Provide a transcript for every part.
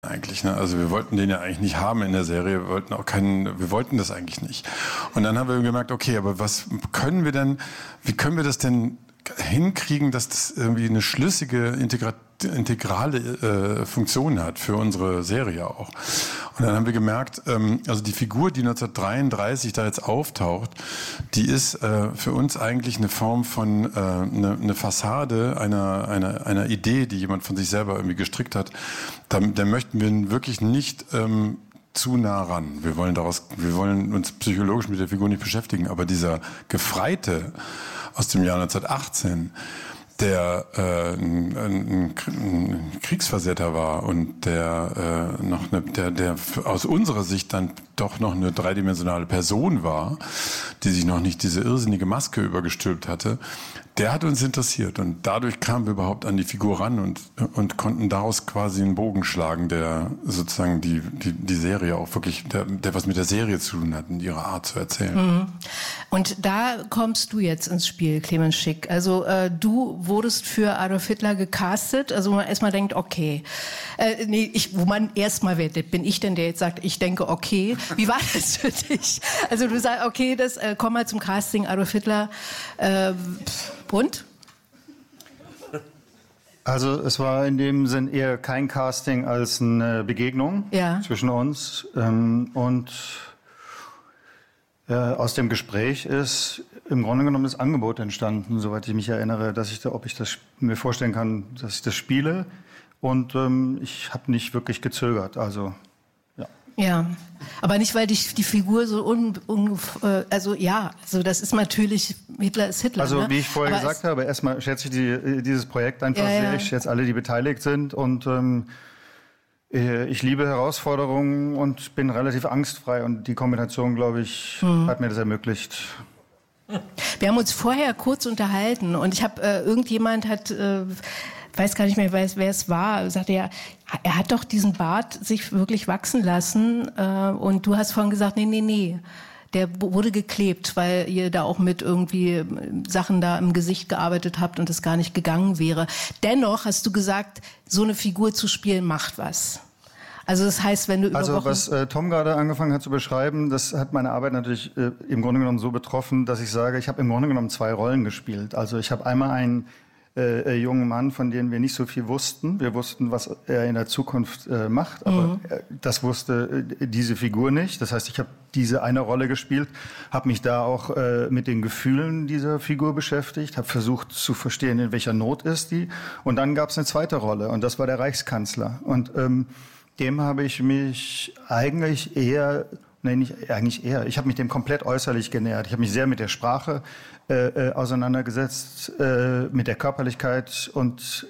eigentlich, ne? Also wir wollten den ja eigentlich nicht haben in der Serie, wir wollten das eigentlich nicht. Und dann haben wir gemerkt, okay, aber wie können wir das denn hinkriegen, dass das irgendwie eine schlüssige, integrale Funktion hat für unsere Serie auch. Und dann haben wir gemerkt, also die Figur, die 1933 da jetzt auftaucht, die ist für uns eigentlich eine Form von eine Fassade einer Idee, die jemand von sich selber irgendwie gestrickt hat. Da möchten wir wirklich nicht zu nah ran. Wir wollen uns psychologisch mit der Figur nicht beschäftigen, aber dieser Gefreite aus dem Jahr 1918, der ein Kriegsversehrter war und der aus unserer Sicht dann doch noch eine dreidimensionale Person war, die sich noch nicht diese irrsinnige Maske übergestülpt hatte, der hat uns interessiert und dadurch kamen wir überhaupt an die Figur ran und konnten daraus quasi einen Bogen schlagen, der sozusagen die Serie auch wirklich, der was mit der Serie zu tun hat, in ihrer Art zu erzählen. Mhm. Und da kommst du jetzt ins Spiel, Clemens Schick. Also du wurdest für Adolf Hitler gecastet, also wo man erstmal denkt, okay. Wo man erstmal wird, bin ich denn, der jetzt sagt, ich denke, okay. Wie war das für dich? Also du sagst, okay, komm mal zum Casting, Adolf Hitler, und? Also es war in dem Sinn eher kein Casting als eine Begegnung zwischen uns. Aus dem Gespräch ist im Grunde genommen das Angebot entstanden, soweit ich mich erinnere, ob ich das mir vorstellen kann, dass ich das spiele. Und ich habe nicht wirklich gezögert. Also ja, aber nicht, weil die Figur so also das ist natürlich, Hitler ist Hitler. Also ne? wie ich vorher gesagt habe, erstmal schätze ich dieses Projekt einfach sehr. Ich schätze alle, die beteiligt sind und ich liebe Herausforderungen und bin relativ angstfrei und die Kombination, glaube ich, hat mir das ermöglicht. Wir haben uns vorher kurz unterhalten und ich habe, irgendjemand hat... weiß gar nicht mehr, wer es war, sagte er hat doch diesen Bart sich wirklich wachsen lassen und du hast vorhin gesagt, nee, der wurde geklebt, weil ihr da auch mit irgendwie Sachen da im Gesicht gearbeitet habt und es gar nicht gegangen wäre. Dennoch hast du gesagt, so eine Figur zu spielen macht was. Also das heißt, wenn du über Also was Tom gerade angefangen hat zu beschreiben, das hat meine Arbeit natürlich im Grunde genommen so betroffen, dass ich sage, ich habe im Grunde genommen 2 Rollen gespielt. Also ich habe einmal einen jungen Mann, von dem wir nicht so viel wussten. Wir wussten, was er in der Zukunft macht, aber das wusste diese Figur nicht. Das heißt, ich habe diese eine Rolle gespielt, habe mich da auch mit den Gefühlen dieser Figur beschäftigt, habe versucht zu verstehen, in welcher Not ist die. Und dann gab es eine zweite Rolle und das war der Reichskanzler. Und dem habe ich mich eigentlich eher... ich habe mich dem komplett äußerlich genähert. Ich habe mich sehr mit der Sprache auseinandergesetzt, mit der Körperlichkeit und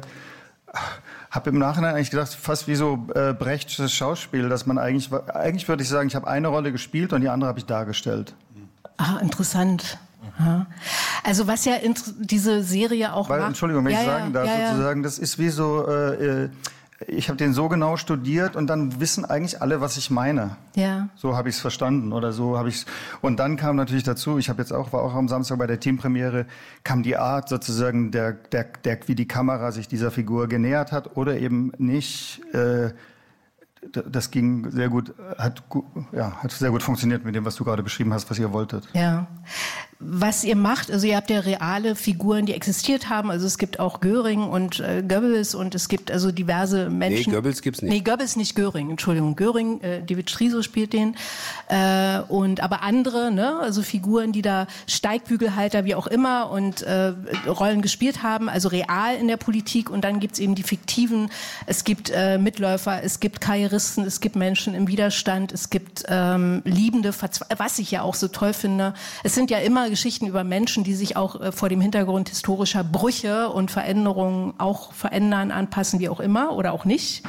habe im Nachhinein eigentlich gedacht, fast wie so Brechtsches Schauspiel, dass man eigentlich würde ich sagen, ich habe eine Rolle gespielt und die andere habe ich dargestellt. Ah, interessant. Ja. Also was ja diese Serie auch macht... Entschuldigung, wenn ich sagen darf, sozusagen, das ist wie so... ich habe den so genau studiert und dann wissen eigentlich alle, was ich meine. Ja. So habe ich es verstanden oder so habe ich es. Und dann kam natürlich dazu, war auch am Samstag bei der Teampremiere, kam die Art sozusagen, wie die Kamera sich dieser Figur genähert hat oder eben nicht. Das ging sehr gut, hat sehr gut funktioniert mit dem, was du gerade beschrieben hast, was ihr wolltet. Ja. Was ihr macht, also ihr habt ja reale Figuren, die existiert haben. Also es gibt auch Göring und Goebbels und es gibt also diverse Menschen. Nee, Goebbels gibt's nicht. Nee, Goebbels nicht, Göring, Entschuldigung. Göring, David Striso spielt den. Aber andere, ne, also Figuren, die da Steigbügelhalter, wie auch immer, und Rollen gespielt haben, also real in der Politik. Und dann gibt's eben die fiktiven. Es gibt Mitläufer, es gibt Karrieristen, es gibt Menschen im Widerstand, es gibt Liebende, was ich ja auch so toll finde. Es sind ja immer Geschichten über Menschen, die sich auch vor dem Hintergrund historischer Brüche und Veränderungen auch verändern, anpassen, wie auch immer, oder auch nicht.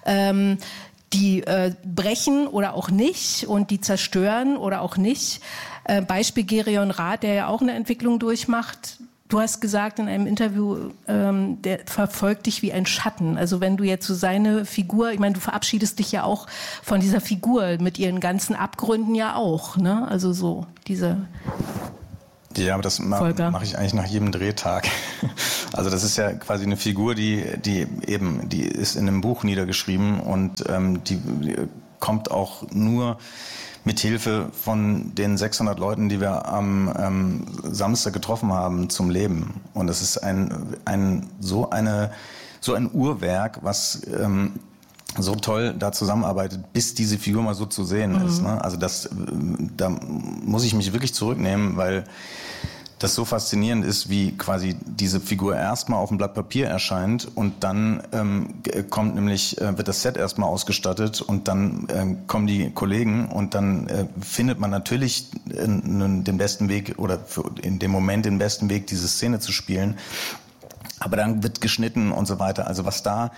Die brechen oder auch nicht und die zerstören oder auch nicht. Beispiel Gerion Rath, der ja auch eine Entwicklung durchmacht. Du hast gesagt in einem Interview, der verfolgt dich wie ein Schatten. Also wenn du jetzt so seine Figur, ich meine, du verabschiedest dich ja auch von dieser Figur mit ihren ganzen Abgründen ja auch, ne? Also so diese... Ja, aber das mache ich eigentlich nach jedem Drehtag. Also das ist ja quasi eine Figur, die ist in einem Buch niedergeschrieben und die kommt auch nur mit Hilfe von den 600 Leuten, die wir am Samstag getroffen haben, zum Leben. Und das ist so ein Uhrwerk, was so toll da zusammenarbeitet, bis diese Figur mal so zu sehen ist. Ne? Also da muss ich mich wirklich zurücknehmen, weil das so faszinierend ist, wie quasi diese Figur erstmal auf dem Blatt Papier erscheint und dann wird das Set erstmal ausgestattet und dann kommen die Kollegen und dann findet man natürlich den besten Weg oder in dem Moment den besten Weg, diese Szene zu spielen. Aber dann wird geschnitten und so weiter. Also was da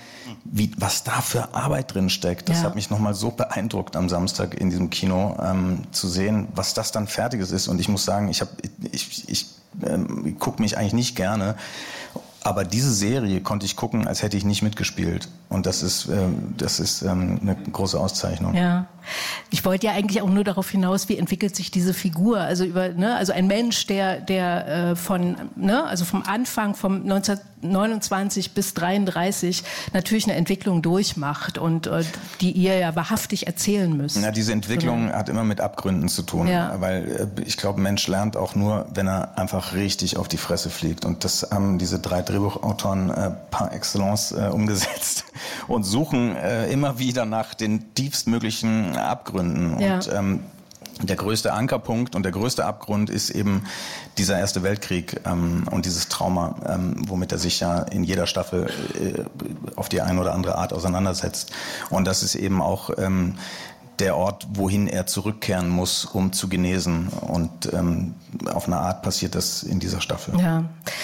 für Arbeit drin steckt, das hat mich nochmal so beeindruckt am Samstag in diesem Kino zu sehen, was das dann Fertiges ist. Und ich muss sagen, ich gucke mich eigentlich nicht gerne, aber diese Serie konnte ich gucken, als hätte ich nicht mitgespielt. Und das ist eine große Auszeichnung. Ja. Ich wollte ja eigentlich auch nur darauf hinaus, wie entwickelt sich diese Figur? Also also ein Mensch, der vom Anfang, vom 1929 bis 33 natürlich eine Entwicklung durchmacht und die ihr ja wahrhaftig erzählen müsst. Ja, diese Entwicklung hat immer mit Abgründen zu tun, weil ich glaube, ein Mensch lernt auch nur, wenn er einfach richtig auf die Fresse fliegt. Und das haben diese 3 Drehbuchautoren par excellence umgesetzt und suchen immer wieder nach den tiefstmöglichen Abgründen. Ja. Und der größte Ankerpunkt und der größte Abgrund ist eben dieser Erste Weltkrieg und dieses Trauma, womit er sich ja in jeder Staffel auf die eine oder andere Art auseinandersetzt. Und das ist eben auch der Ort, wohin er zurückkehren muss, um zu genesen. Und auf eine Art passiert das in dieser Staffel. Ja.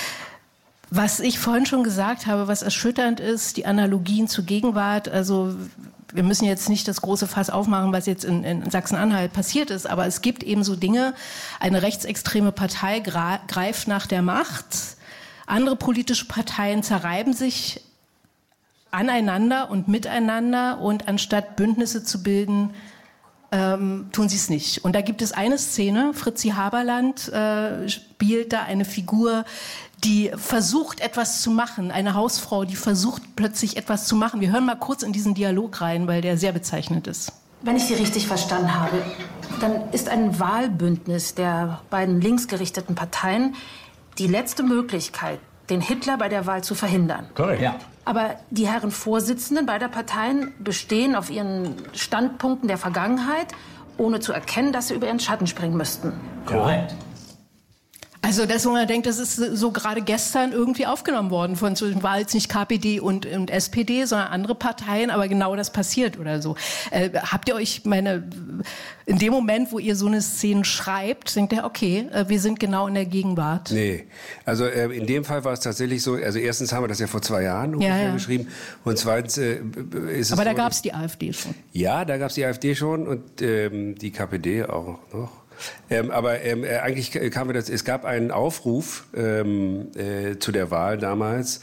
Was ich vorhin schon gesagt habe, was erschütternd ist, die Analogien zur Gegenwart, also wir müssen jetzt nicht das große Fass aufmachen, was jetzt in Sachsen-Anhalt passiert ist, aber es gibt eben so Dinge, eine rechtsextreme Partei greift nach der Macht, andere politische Parteien zerreiben sich aneinander und miteinander und anstatt Bündnisse zu bilden, tun sie es nicht. Und da gibt es eine Szene, Fritzi Haberland spielt da eine Figur, die versucht, etwas zu machen. Eine Hausfrau, die versucht, plötzlich etwas zu machen. Wir hören mal kurz in diesen Dialog rein, weil der sehr bezeichnend ist. Wenn ich Sie richtig verstanden habe, dann ist ein Wahlbündnis der beiden linksgerichteten Parteien die letzte Möglichkeit, den Hitler bei der Wahl zu verhindern. Korrekt. Ja. Aber die Herren Vorsitzenden beider Parteien bestehen auf ihren Standpunkten der Vergangenheit, ohne zu erkennen, dass sie über ihren Schatten springen müssten. Korrekt. Also, dass man denkt, das ist so gerade gestern irgendwie aufgenommen worden war jetzt nicht KPD und SPD, sondern andere Parteien, aber genau das passiert oder so. Habt ihr euch, in dem Moment, wo ihr so eine Szene schreibt, denkt ihr, okay, wir sind genau in der Gegenwart? Nee, also in dem Fall war es tatsächlich so, also erstens haben wir das ja vor 2 Jahren ungefähr geschrieben und zweitens ist es aber so, da gab es die AfD schon. Ja, da gab es die AfD schon und die KPD auch noch. Aber eigentlich kam es gab einen Aufruf zu der Wahl damals,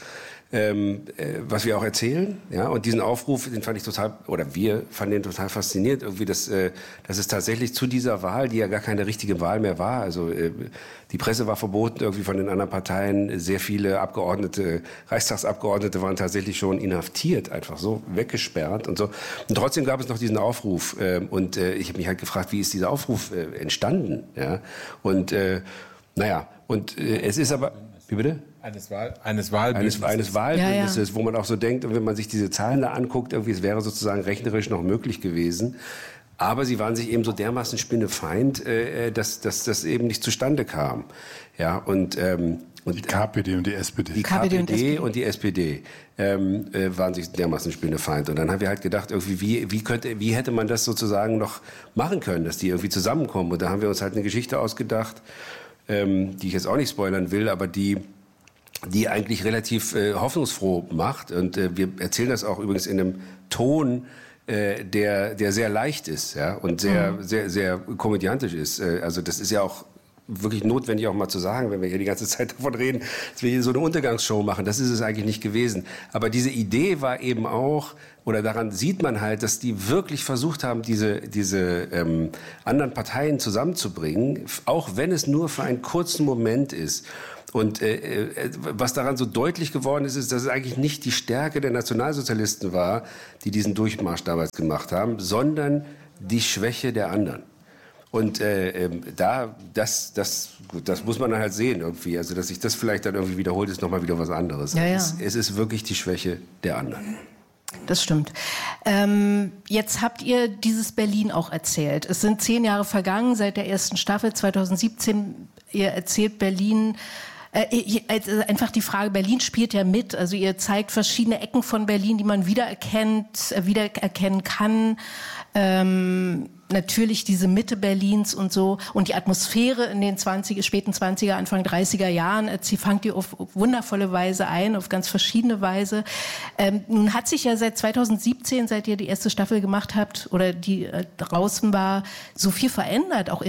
was wir auch erzählen, ja, und diesen Aufruf, den fand ich wir fanden den total faszinierend, irgendwie, dass es tatsächlich zu dieser Wahl, die ja gar keine richtige Wahl mehr war, also die Presse war verboten irgendwie von den anderen Parteien, sehr viele Reichstagsabgeordnete waren tatsächlich schon inhaftiert, einfach so weggesperrt und so. Und trotzdem gab es noch diesen Aufruf und ich habe mich halt gefragt, wie ist dieser Aufruf entstanden, ja, und es ist aber, wie bitte? Eines Wahlbündnisses, wo man auch so denkt, wenn man sich diese Zahlen da anguckt, irgendwie, es wäre sozusagen rechnerisch noch möglich gewesen. Aber sie waren sich eben so dermaßen spinnefeind, dass das eben nicht zustande kam. Ja, und die KPD und die SPD. Die KPD und die SPD waren sich dermaßen spinnefeind. Und dann haben wir halt gedacht, irgendwie, wie hätte man das sozusagen noch machen können, dass die irgendwie zusammenkommen. Und da haben wir uns halt eine Geschichte ausgedacht, die ich jetzt auch nicht spoilern will, aber die eigentlich relativ hoffnungsfroh macht. Und wir erzählen das auch übrigens in einem Ton, der sehr leicht ist, ja, und sehr komödiantisch ist. Also das ist ja auch wirklich notwendig auch mal zu sagen, wenn wir hier die ganze Zeit davon reden, dass wir hier so eine Untergangsshow machen. Das ist es eigentlich nicht gewesen. Aber diese Idee war eben auch, oder daran sieht man halt, dass die wirklich versucht haben, diese anderen Parteien zusammenzubringen, auch wenn es nur für einen kurzen Moment ist. Und was daran so deutlich geworden ist, dass es eigentlich nicht die Stärke der Nationalsozialisten war, die diesen Durchmarsch damals gemacht haben, sondern die Schwäche der anderen. Und das muss man dann halt sehen irgendwie. Also dass sich das vielleicht dann irgendwie wiederholt, ist nochmal wieder was anderes. Ja, ja. Es ist wirklich die Schwäche der anderen. Das stimmt. Jetzt habt ihr dieses Berlin auch erzählt. Es sind 10 Jahre vergangen seit der ersten Staffel 2017. Ihr erzählt Berlin. Einfach die Frage, Berlin spielt ja mit. Also ihr zeigt verschiedene Ecken von Berlin, die man wiedererkennen kann. Natürlich diese Mitte Berlins und so. Und die Atmosphäre in den späten 20er, Anfang 30er Jahren, fangt ihr auf wundervolle Weise ein, auf ganz verschiedene Weise. Nun hat sich ja seit 2017, seit ihr die erste Staffel gemacht habt oder die draußen war, so viel verändert, auch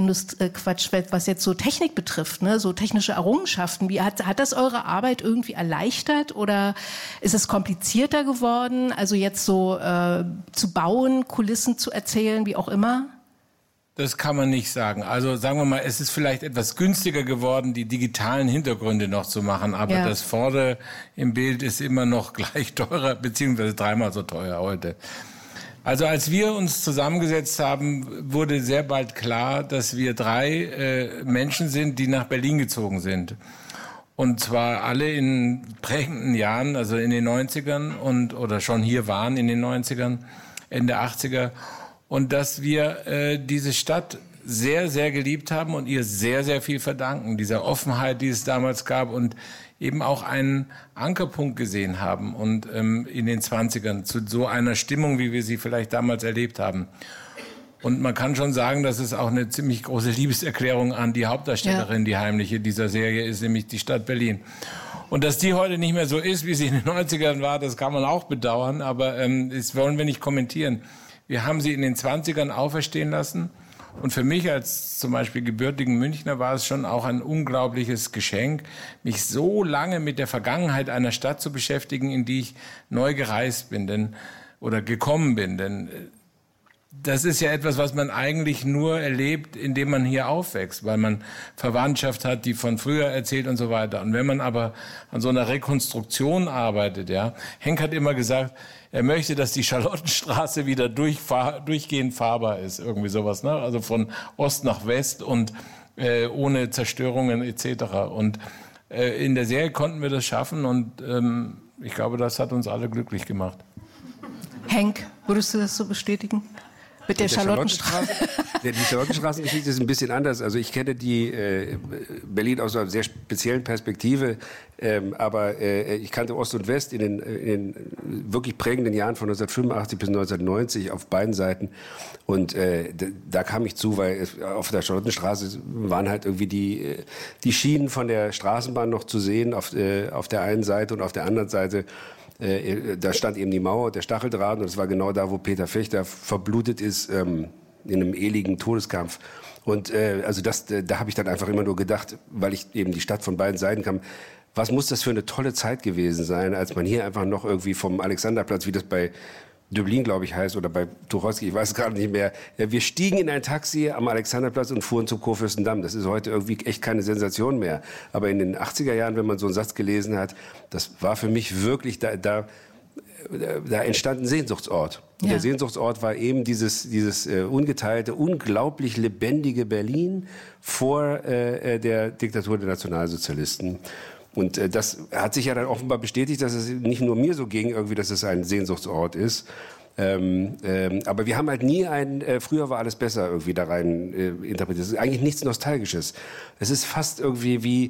was jetzt so Technik betrifft, ne? So technische Errungenschaften. Hat das eure Arbeit irgendwie erleichtert oder ist es komplizierter geworden? Also jetzt so zu bauen, Kulissen zu erzählen, wie auch immer? Das kann man nicht sagen. Also sagen wir mal, es ist vielleicht etwas günstiger geworden, die digitalen Hintergründe noch zu machen, aber das Vorder im Bild ist immer noch gleich teurer, beziehungsweise 3-mal so teuer heute. Also als wir uns zusammengesetzt haben, wurde sehr bald klar, dass wir 3 Menschen sind, die nach Berlin gezogen sind. Und zwar alle in prägenden Jahren, also in den 90ern oder schon hier waren in den 90ern, Ende 80er. Und dass wir diese Stadt sehr, sehr geliebt haben und ihr sehr, sehr viel verdanken, dieser Offenheit, die es damals gab und eben auch einen Ankerpunkt gesehen haben und in den 20ern zu so einer Stimmung, wie wir sie vielleicht damals erlebt haben. Und man kann schon sagen, dass es auch eine ziemlich große Liebeserklärung an die Hauptdarstellerin, die heimliche dieser Serie ist, nämlich die Stadt Berlin. Und dass die heute nicht mehr so ist, wie sie in den 90ern war, das kann man auch bedauern, aber das wollen wir nicht kommentieren. Wir haben sie in den 20ern auferstehen lassen. Und für mich als zum Beispiel gebürtigen Münchner war es schon auch ein unglaubliches Geschenk, mich so lange mit der Vergangenheit einer Stadt zu beschäftigen, in die ich neu gereist bin oder gekommen bin. Denn das ist ja etwas, was man eigentlich nur erlebt, indem man hier aufwächst, weil man Verwandtschaft hat, die von früher erzählt und so weiter. Und wenn man aber an so einer Rekonstruktion arbeitet, Henk hat immer gesagt, er möchte, dass die Charlottenstraße wieder durchgehend fahrbar ist, irgendwie sowas, ne? Also von Ost nach West und ohne Zerstörungen etc. Und in der Serie konnten wir das schaffen und ich glaube, das hat uns alle glücklich gemacht. Henk, würdest du das so bestätigen? Mit der Charlottenstraße? Die Charlottenstraßengeschichte ist ein bisschen anders. Also ich kenne die Berlin aus einer sehr speziellen Perspektive, aber ich kannte Ost und West in den wirklich prägenden Jahren von 1985 bis 1990 auf beiden Seiten. Und da kam ich zu, weil auf der Charlottenstraße waren halt irgendwie die Schienen von der Straßenbahn noch zu sehen auf der einen Seite und auf der anderen Seite da stand eben die Mauer, der Stacheldraht, und es war genau da, wo Peter Fechter verblutet ist in einem ewigen Todeskampf. Und da habe ich dann einfach immer nur gedacht, weil ich eben die Stadt von beiden Seiten kam, was muss das für eine tolle Zeit gewesen sein, als man hier einfach noch irgendwie vom Alexanderplatz, wie das bei Döblin, glaube ich, heißt, oder bei Tucholsky, ich weiß es gerade nicht mehr. Wir stiegen in ein Taxi am Alexanderplatz und fuhren zum Kurfürstendamm. Das ist heute irgendwie echt keine Sensation mehr. Aber in den 80er Jahren, wenn man so einen Satz gelesen hat, das war für mich wirklich, da entstand ein Sehnsuchtsort. Und der Sehnsuchtsort war eben dieses ungeteilte, unglaublich lebendige Berlin vor der Diktatur der Nationalsozialisten. Und das hat sich ja dann offenbar bestätigt, dass es nicht nur mir so ging, irgendwie, dass es ein Sehnsuchtsort ist. Aber wir haben halt nie früher war alles besser irgendwie da rein interpretiert. Es ist eigentlich nichts Nostalgisches. Es ist fast irgendwie wie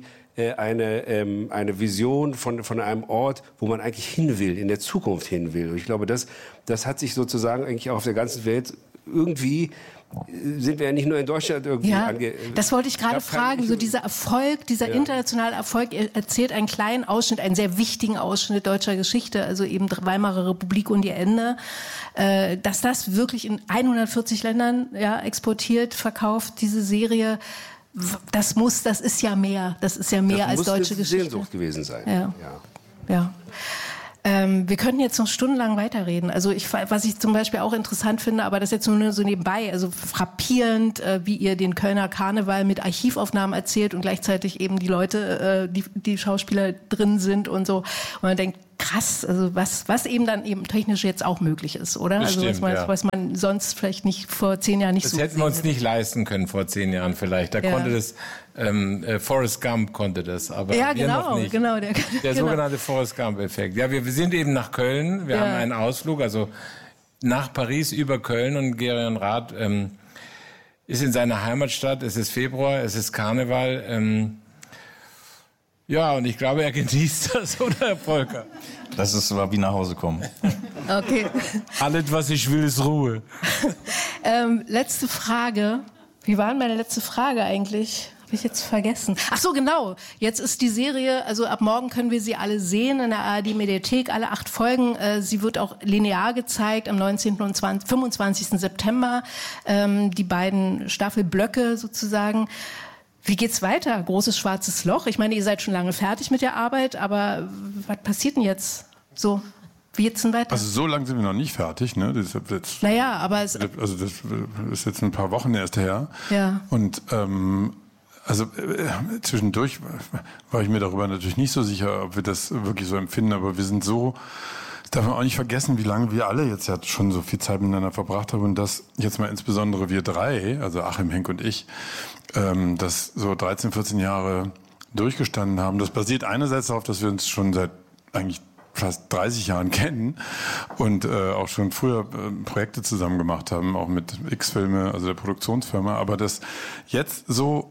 eine Vision von einem Ort, wo man eigentlich hin will, in der Zukunft hin will. Und ich glaube, das hat sich sozusagen eigentlich auch auf der ganzen Welt irgendwie, sind wir ja nicht nur in Deutschland irgendwie das wollte ich gerade fragen, so dieser Erfolg, dieser internationale Erfolg, ihr erzählt einen kleinen Ausschnitt, einen sehr wichtigen Ausschnitt deutscher Geschichte, also eben Weimarer Republik und ihr Ende, dass das wirklich in 140 Ländern exportiert, verkauft, diese Serie. das ist ja mehr. Das ist ja mehr als deutsche Geschichte. Sehnsucht gewesen sein. Ja. Wir könnten jetzt noch stundenlang weiterreden. Also was ich zum Beispiel auch interessant finde, aber das jetzt nur so nebenbei, also frappierend, wie ihr den Kölner Karneval mit Archivaufnahmen erzählt und gleichzeitig eben die Leute, die Schauspieler drin sind und so. Und man denkt, krass, also was eben dann eben technisch jetzt auch möglich ist, oder? Bestimmt, also was man sonst vielleicht nicht vor 10 Jahren nicht das so. Das hätten wir uns nicht leisten können vor 10 Jahren vielleicht. Da konnte das, Forrest Gump konnte das, aber wir noch nicht. Genau, der sogenannte Forrest Gump-Effekt. Ja, wir sind eben nach Köln, wir haben einen Ausflug, also nach Paris über Köln, und Gereon Rath ist in seiner Heimatstadt, es ist Februar, es ist Karneval, ja, und ich glaube, er genießt das, oder, Herr Volker? Das war wie nach Hause kommen. Okay. Alles, was ich will, ist Ruhe. Letzte Frage. Wie war denn meine letzte Frage eigentlich? Habe ich jetzt vergessen. Ach so, genau. Jetzt ist die Serie, also ab morgen können wir sie alle sehen in der ARD-Mediathek, alle 8 Folgen. Sie wird auch linear gezeigt am 19. und 25. September. Die beiden Staffelblöcke sozusagen. Wie geht's weiter? Großes schwarzes Loch? Ich meine, ihr seid schon lange fertig mit der Arbeit, aber was passiert denn jetzt so? Wie geht's denn weiter? Also so lange sind wir noch nicht fertig, ne? Das ist jetzt, naja, aber das ist jetzt ein paar Wochen erst her. Ja. Und zwischendurch war ich mir darüber natürlich nicht so sicher, ob wir das wirklich so empfinden, aber wir sind so, das darf man auch nicht vergessen, wie lange wir alle jetzt ja schon so viel Zeit miteinander verbracht haben, und das jetzt mal insbesondere wir 3, also Achim, Henk und ich, das so 13, 14 Jahre durchgestanden haben. Das basiert einerseits darauf, dass wir uns schon seit eigentlich fast 30 Jahren kennen und auch schon früher Projekte zusammen gemacht haben, auch mit X-Filme, also der Produktionsfirma, aber das jetzt so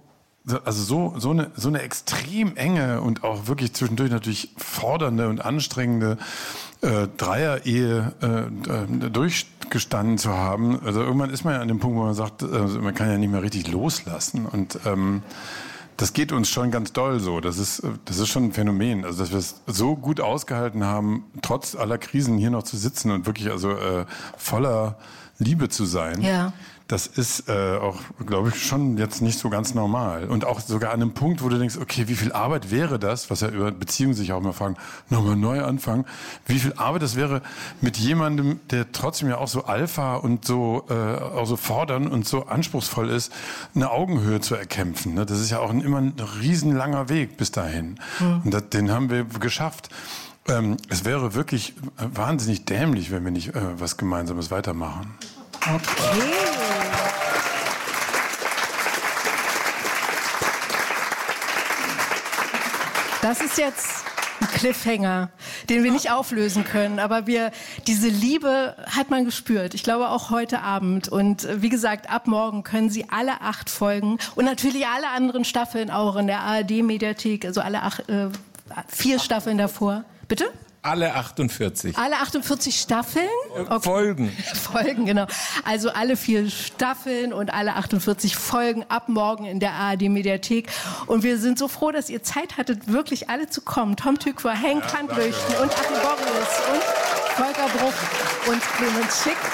eine extrem enge und auch wirklich zwischendurch natürlich fordernde und anstrengende Dreier-Ehe durchgestanden zu haben. Also irgendwann ist man ja an dem Punkt, wo man sagt, man kann ja nicht mehr richtig loslassen, und das geht uns schon ganz doll so. Das ist schon ein Phänomen. Also, dass wir es so gut ausgehalten haben, trotz aller Krisen hier noch zu sitzen und wirklich voller Liebe zu sein. Ja. Das ist auch, glaube ich, schon jetzt nicht so ganz normal. Und auch sogar an einem Punkt, wo du denkst, okay, wie viel Arbeit wäre das, was ja über Beziehungen sich auch immer fragen, nochmal neu anfangen, wie viel Arbeit das wäre mit jemandem, der trotzdem ja auch so Alpha und so auch so fordernd und so anspruchsvoll ist, eine Augenhöhe zu erkämpfen. Ne? Das ist ja auch immer ein riesenlanger Weg bis dahin. Und den haben wir geschafft. Es wäre wirklich wahnsinnig dämlich, wenn wir nicht was Gemeinsames weitermachen. Okay. Das ist jetzt ein Cliffhanger, den wir nicht auflösen können. Aber diese Liebe hat man gespürt. Ich glaube auch heute Abend. Und wie gesagt, ab morgen können Sie alle 8 Folgen und natürlich alle anderen Staffeln auch in der ARD-Mediathek, also alle 4 Staffeln davor. Bitte? Alle 48. Alle 48 Staffeln? Okay. Folgen, genau. Also alle 4 Staffeln und alle 48 Folgen ab morgen in der ARD-Mediathek. Und wir sind so froh, dass ihr Zeit hattet, wirklich alle zu kommen. Tom Tykwer, Henk Handlöchten und Achim Borries und Volker Bruch und Clemens Schick.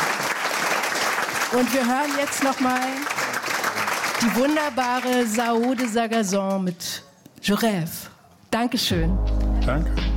Und wir hören jetzt nochmal die wunderbare Sao de Sagazon mit Je rêve. Dankeschön. Danke.